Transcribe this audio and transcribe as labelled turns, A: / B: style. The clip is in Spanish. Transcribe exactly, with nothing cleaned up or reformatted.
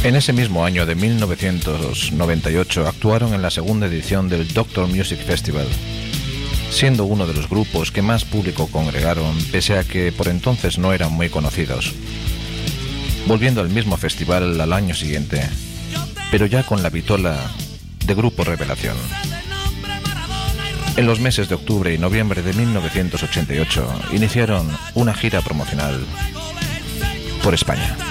A: En ese mismo año de mil novecientos noventa y ocho actuaron en la segunda edición del Doctor Music Festival, siendo uno de los grupos que más público congregaron, pese a que por entonces no eran muy conocidos, volviendo al mismo festival al año siguiente, pero ya con la vitola de Grupo Revelación. En los meses de octubre y noviembre de mil novecientos ochenta y ocho iniciaron una gira promocional por España.